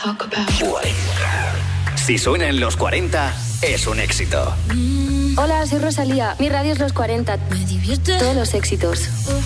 Si suena en los 40, es un éxito. Hola, soy Rosalía. Mi radio es los 40. Me divierte. Todos los éxitos.